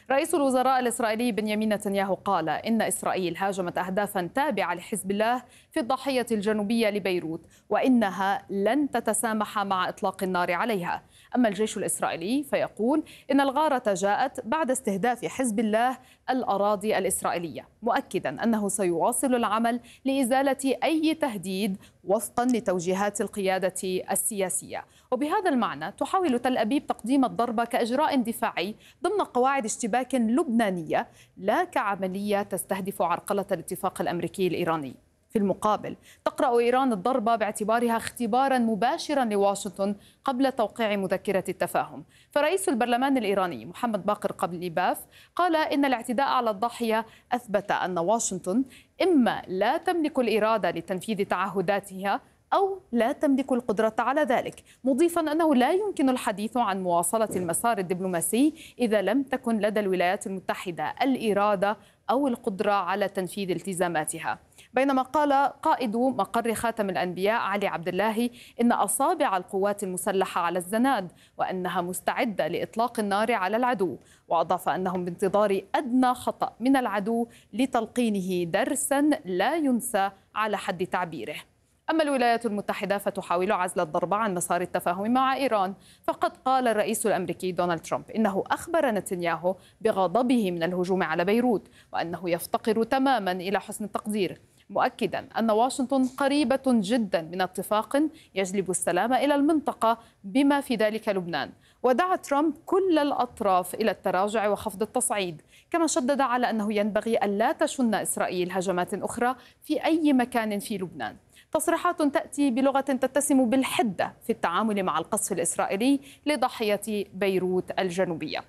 رئيس الوزراء الإسرائيلي بنيامين نتنياهو قال إن إسرائيل هاجمت أهدافا تابعة لحزب الله في الضاحية الجنوبية لبيروت، وإنها لن تتسامح مع إطلاق النار عليها. أما الجيش الإسرائيلي فيقول إن الغارة جاءت بعد استهداف حزب الله الأراضي الإسرائيلية، مؤكدا أنه سيواصل العمل لإزالة أي تهديد وفقا لتوجيهات القيادة السياسية. وبهذا المعنى تحاول تل أبيب تقديم الضربة كإجراء دفاعي ضمن قواعد اشتباك لبنانية، لا كعملية تستهدف عرقلة الاتفاق الأمريكي الإيراني. في المقابل تقرأ إيران الضربة باعتبارها اختبارا مباشرا لواشنطن قبل توقيع مذكرة التفاهم. فرئيس البرلمان الإيراني محمد باقر قليباف قال إن الاعتداء على الضاحية أثبت أن واشنطن إما لا تملك الإرادة لتنفيذ تعهداتها أو لا تملك القدرة على ذلك، مضيفا أنه لا يمكن الحديث عن مواصلة المسار الدبلوماسي إذا لم تكن لدى الولايات المتحدة الإرادة أو القدرة على تنفيذ التزاماتها. بينما قال قائد مقر خاتم الأنبياء علي عبد الله إن أصابع القوات المسلحة على الزناد وأنها مستعدة لإطلاق النار على العدو، وأضاف أنهم بانتظار أدنى خطأ من العدو لتلقينه درسا لا ينسى على حد تعبيره. أما الولايات المتحدة فتحاول عزل الضربة عن مسار التفاهم مع إيران، فقد قال الرئيس الأمريكي دونالد ترامب إنه أخبر نتنياهو بغضبه من الهجوم على بيروت وأنه يفتقر تماما إلى حسن التقدير، مؤكدا أن واشنطن قريبة جدا من اتفاق يجلب السلام إلى المنطقة بما في ذلك لبنان. ودعا ترامب كل الأطراف إلى التراجع وخفض التصعيد، كما شدد على أنه ينبغي ألا تشن إسرائيل هجمات أخرى في أي مكان في لبنان. تصريحات تأتي بلغة تتسم بالحدة في التعامل مع القصف الإسرائيلي لضاحية بيروت الجنوبية.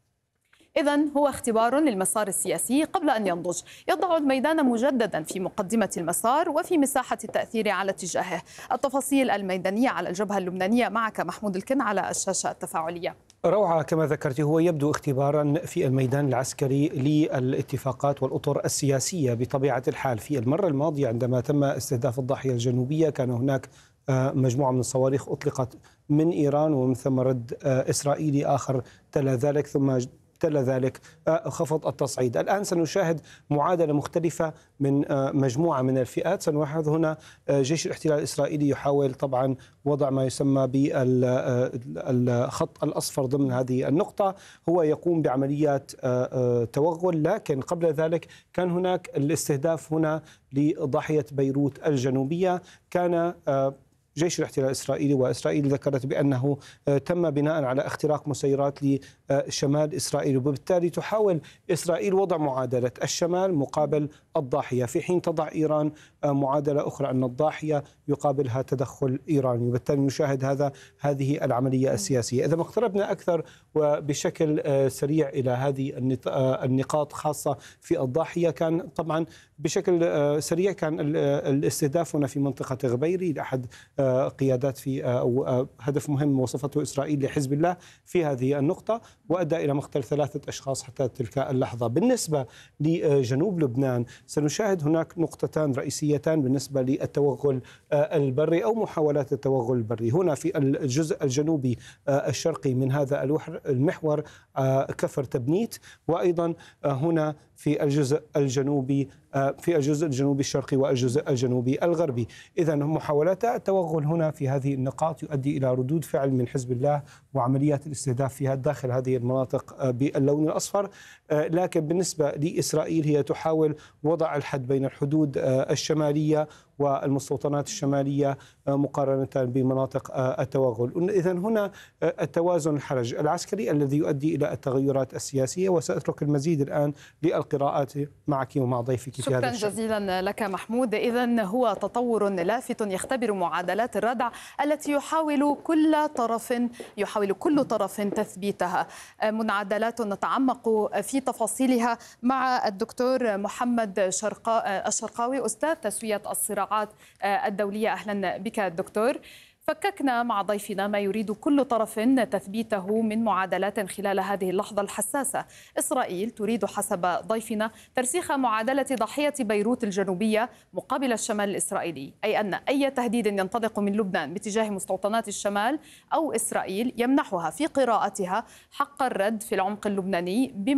إذن هو اختبار للمسار السياسي قبل أن ينضج، يضع الميدان مجددا في مقدمة المسار وفي مساحة التأثير على اتجاهه. التفاصيل الميدانية على الجبهة اللبنانية معك محمود الكن على الشاشة التفاعلية. روعة كما ذكرت، هو يبدو اختبارا في الميدان العسكري للاتفاقات والأطر السياسية بطبيعة الحال. في المرة الماضية عندما تم استهداف الضاحية الجنوبية كان هناك مجموعة من الصواريخ أطلقت من إيران ومن ثم رد إسرائيلي آخر تلا ذلك، ثم تلا ذلك خفض التصعيد. الآن سنشاهد معادلة مختلفة من مجموعة من الفئات. سنلاحظ هنا جيش الاحتلال الإسرائيلي يحاول طبعا وضع ما يسمى بالخط الأصفر ضمن هذه النقطة، هو يقوم بعمليات توغل. لكن قبل ذلك كان هناك الاستهداف هنا لضاحية بيروت الجنوبية. كان جيش الاحتلال الإسرائيلي وإسرائيل ذكرت بأنه تم بناء على اختراق مسيرات لشمال إسرائيل، وبالتالي تحاول إسرائيل وضع معادلة الشمال مقابل الضاحية، في حين تضع إيران معادلة أخرى أن الضاحية يقابلها تدخل إيراني، وبالتالي نشاهد هذه العملية السياسية. إذا ما اقتربنا أكثر وبشكل سريع إلى هذه النقاط خاصة في الضاحية، كان طبعا بشكل سريع كان الاستهداف هنا في منطقة غبيري لأحد قيادات في أو هدف مهم وصفته إسرائيل لحزب الله في هذه النقطة، وأدى إلى مقتل 3 أشخاص حتى تلك اللحظة. بالنسبة لجنوب لبنان سنشاهد هناك نقطتان رئيسيتان بالنسبة للتوغل البري أو محاولات التوغل البري. هنا في الجزء الجنوبي الشرقي من هذا المحور كفر تبنيت، وأيضا هنا في الجزء الجنوبي الشرقي والجزء الجنوبي الغربي. إذن محاولات التوغل هنا في هذه النقاط يؤدي إلى ردود فعل من حزب الله وعمليات الاستهداف فيها داخل هذه المناطق باللون الأصفر. لكن بالنسبة لإسرائيل هي تحاول وضع الحد بين الحدود الشمالية والمستوطنات الشمالية مقارنة بمناطق التوغل. إذن هنا التوازن الحرج العسكري الذي يؤدي إلى التغيرات السياسية. وسأترك المزيد الآن للقراءات معك ومع ضيفك في هذا الشيء. شكرا جزيلا لك محمود. إذن هو تطور لافت يختبر معادلات الردع التي يحاول كل طرف تثبيتها. معادلات نتعمق في تفاصيلها مع الدكتور محمد الشرقاوي أستاذ تسوية الصراعات الدولية. أهلا بك دكتور. فككنا مع ضيفنا ما يريد كل طرف تثبيته من معادلات خلال هذه اللحظة الحساسة. إسرائيل تريد حسب ضيفنا ترسيخ معادلة ضاحية بيروت الجنوبية مقابل الشمال الإسرائيلي، أي أن أي تهديد ينطلق من لبنان باتجاه مستوطنات الشمال أو إسرائيل يمنحها في قراءتها حق الرد في العمق اللبناني